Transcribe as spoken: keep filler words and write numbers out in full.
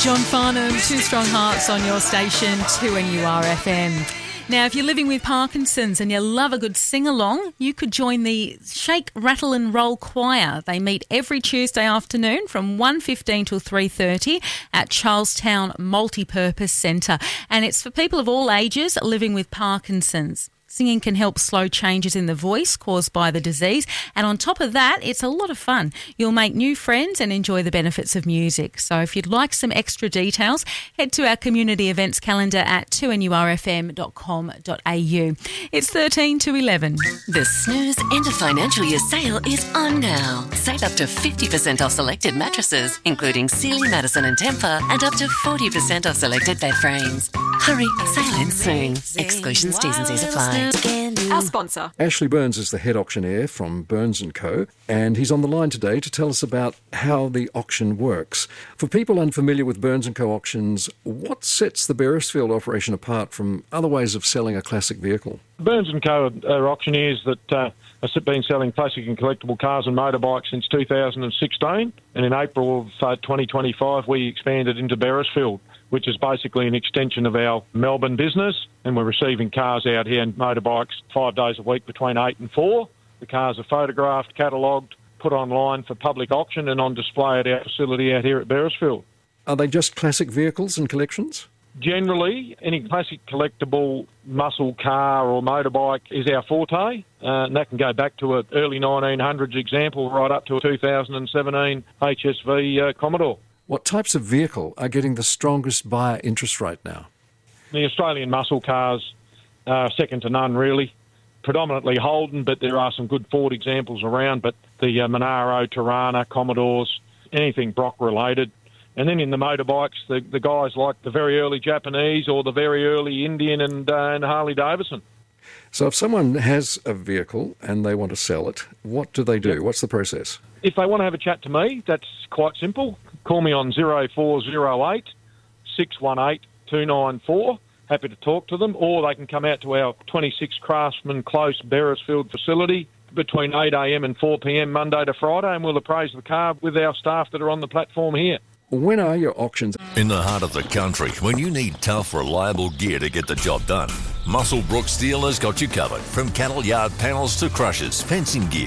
John Farnham, Two Strong Hearts on your station, two N U R F M. Now, if you're living with Parkinson's and you love a good sing-along, you could join the Shake, Rattle and Roll Choir. They meet every Tuesday afternoon from one fifteen till three thirty at Charlestown Multipurpose Centre. And it's for people of all ages living with Parkinson's. Singing can help slow changes in the voice caused by the disease. And on top of that, it's a lot of fun. You'll make new friends and enjoy the benefits of music. So if you'd like some extra details, head to our community events calendar at two N U R F M dot com dot a u. It's thirteen to eleven. The Snooze End of Financial Year sale is on now. Save up to fifty percent off selected mattresses, including Sealy, Madison and Tempur, and up to forty percent off selected bed frames. Hurry, sale ends soon. Exclusions, T's and C's apply. Our sponsor. Ashley Burns is the head auctioneer from Burns and Co, and he's on the line today to tell us about how the auction works. For people unfamiliar with Burns and Co auctions, what sets the Beresfield operation apart from other ways of selling a classic vehicle? Burns and Co are auctioneers that uh, have been selling classic and collectible cars and motorbikes since two thousand sixteen, and in April of uh, twenty twenty-five we expanded into Beresfield, which is basically an extension of our Melbourne business, and we're receiving cars out here and motorbikes five days a week between eight and four. The cars are photographed, catalogued, put online for public auction and on display at our facility out here at Beresfield. Are they just classic vehicles and collections? Generally, any classic collectible muscle car or motorbike is our forte, uh, and that can go back to an early nineteen hundreds example right up to a two thousand seventeen H S V uh, Commodore. What types of vehicle are getting the strongest buyer interest right now? The Australian muscle cars are second to none, really. Predominantly Holden, but there are some good Ford examples around, but the uh, Monaro, Tirana, Commodores, anything Brock-related. And then in the motorbikes, the, the guys like the very early Japanese or the very early Indian and, uh, and Harley-Davidson. So if someone has a vehicle and they want to sell it, what do they do? Yep. What's the process? If they want to have a chat to me, that's quite simple. Call me on zero four zero eight, six one eight, two nine four. Happy to talk to them. Or they can come out to our twenty-six Craftsman Close Beresfield facility between eight a m and four p m Monday to Friday, and we'll appraise the car with our staff that are on the platform here. When are your auctions? In the heart of the country, when you need tough, reliable gear to get the job done, Muswellbrook Steel has got you covered. From cattle yard panels to crushers, fencing gear,